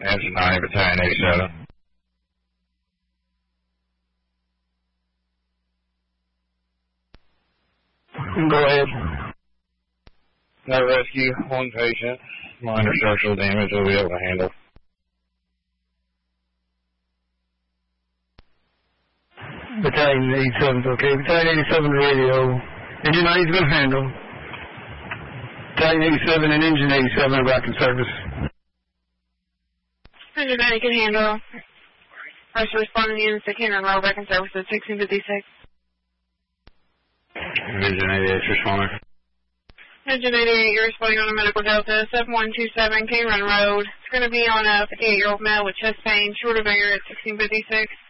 Engine 9, Battalion 87. Go ahead. No rescue, one patient. Minor structural damage we'll be able to handle. Battalion 87's okay. Battalion 87 radio. Engine 9's been handled. Battalion 87 and Engine 87 are back in service. Engine 9 can handle. First responding units to Cannon Row back in service at 1656. Engine 88 responder. Engine 88, you're responding on a medical delta 7127 King Run Road. It's going to be on a 58-year-old male with chest pain, short of air at 1656.